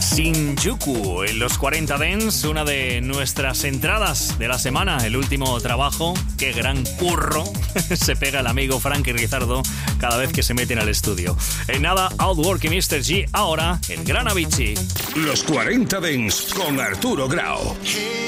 Shinjuku en los 40 Dance, una de nuestras entradas de la semana, el último trabajo. Qué gran curro se pega el amigo Frankie Rizardo cada vez que se meten al estudio. En nada, Outworking Mr. G, ahora el gran Avicii. Los 40 Dance con Arturo Grau.